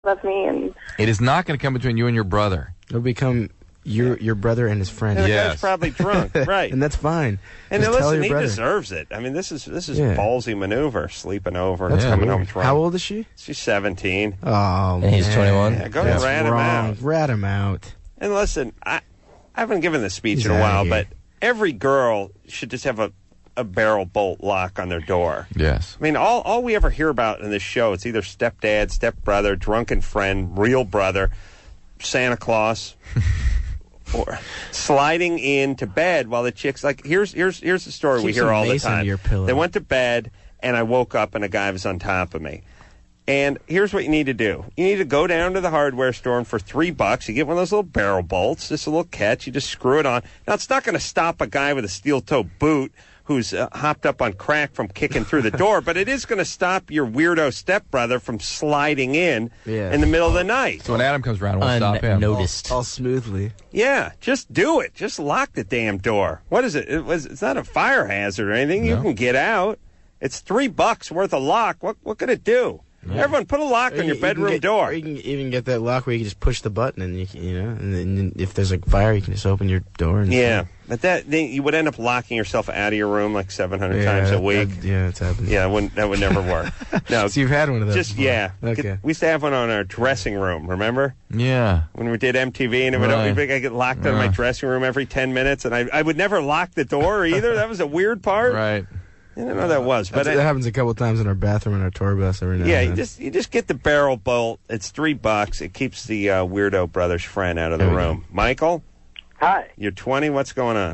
of me. And it is not going to come between you and your brother. It'll become your brother and his friend. And the guy's probably drunk, right? And that's fine. And Just listen, he brother. deserves it. I mean, this is ballsy maneuver, sleeping over and That's coming weird. home drunk. How old is she? She's 17. Oh, and he's 21. Yeah, go rat him out. Rat him out. And listen, I haven't given this speech in a while, but every girl should just have a barrel bolt lock on their door. Yes. I mean, all we ever hear about in this show, it's either stepdad, stepbrother, drunken friend, real brother, Santa Claus, or sliding into bed while the chick's like, here's the story we hear all the time. They went to bed, and I woke up, and a guy was on top of me. And here's what you need to do. You need to go down to the hardware store, and for $3, you get one of those little barrel bolts, just a little catch. You just screw it on. Now, it's not going to stop a guy with a steel-toe boot who's hopped up on crack from kicking through the door, but it is going to stop your weirdo stepbrother from sliding in the middle of the night. So when Adam comes around, we'll stop him. Unnoticed. All smoothly. Yeah, just do it. Just lock the damn door. What is it? It's not a fire hazard or anything. No. You can get out. It's $3 worth of lock. What could it do? Yeah. Everyone, put a lock on your bedroom door. Or you can even get that lock where you can just push the button, and and then if there's a fire, you can just open your door. And but then you would end up locking yourself out of your room like 700 times a week. It's happened. Yeah, that would never work. No, so you've had one of those. Okay. We used to have one on our dressing room. Remember? Yeah. When we did MTV, and I get locked out of my dressing room every 10 minutes, and I would never lock the door either. That was a weird part. Right. I don't know that was, but that happens a couple times in our bathroom and our tour bus every now and then. you just get the barrel bolt. It's $3. It keeps the weirdo brother's friend out of the room. Michael? Hi. You're 20. What's going on?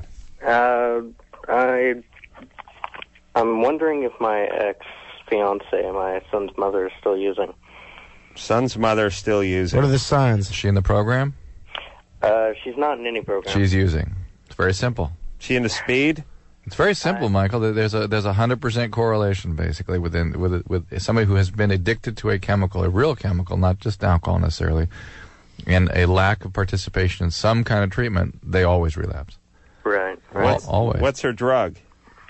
I'm wondering if my ex-fiance, my son's mother, is still using. Son's mother is still using. What are the signs? Is she in the program? She's not in any program. She's using. It's very simple. She into speed? It's very simple, Michael. There's a 100% correlation basically with somebody who has been addicted to a chemical, a real chemical, not just alcohol necessarily, and a lack of participation in some kind of treatment. They always relapse. Right. Always. What's her drug?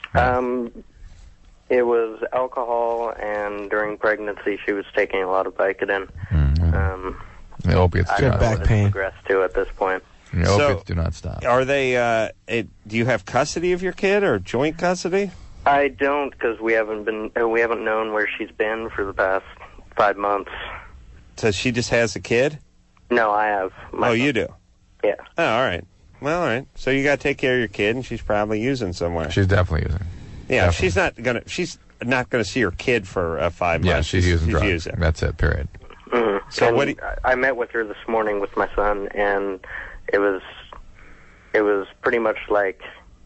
It was alcohol, and during pregnancy, she was taking a lot of Vicodin. The opiates do not back pain. Progressed to at this point. The opiates do not stop. Are they? Do you have custody of your kid or joint custody? I don't, because we haven't known where she's been for the past 5 months. So she just has a kid? No, I have. You do? Yeah. Oh, all right. Well, all right. So you got to take care of your kid, and she's probably using somewhere. She's definitely using. Yeah, definitely. She's not gonna see her kid for 5 months. Yeah, she's using drugs. That's it. Period. Mm-hmm. So I met with her this morning with my son, and it was pretty much like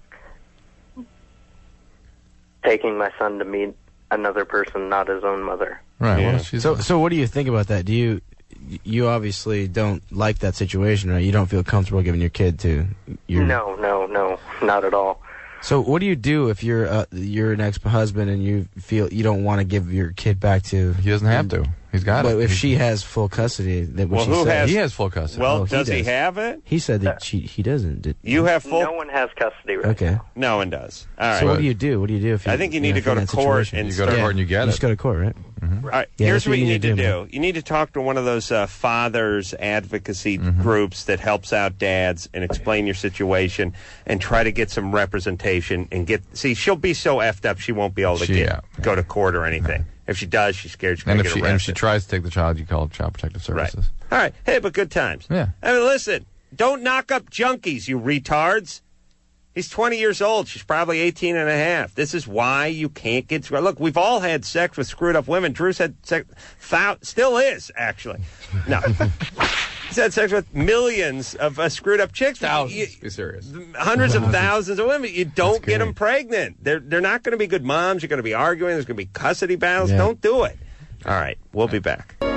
taking my son to meet another person, not his own mother. Right. Yeah. Well, so what do you think about that? You obviously don't like that situation, right? You don't feel comfortable giving your kid to your... No, not at all. So what do you do if you're an ex-husband and you feel you don't want to give your kid back to... He doesn't have to. He's got it. But if she has full custody, he has full custody. Well, does he have it? He said that he doesn't. You have full... No one has custody right now. No one does. All right. So what do you do? If I think you need to go to court and... You go to court and you get it. You just go to court, right? Mm-hmm. All right. Here's what you need to do. You need to talk to one of those fathers advocacy groups that helps out dads and explain your situation and try to get some representation and get... See, she'll be so effed up she won't be able to go to court or anything. If she does, she's scared she's going to get arrested. And if she tries to take the child, you call Child Protective Services. Right. All right. Hey, but good times. Yeah. I mean, listen, don't knock up junkies, you retards. He's 20 years old. She's probably 18 and a half. This is why you can't get... Look, we've all had sex with screwed up women. Drew's had sex... Still is, actually. No. He's had sex with millions of screwed up chicks. Thousands. Be serious. Hundreds of thousands of women. You don't get them pregnant. They're not going to be good moms. You're going to be arguing. There's going to be custody battles. Yeah. Don't do it. All right. We'll be back.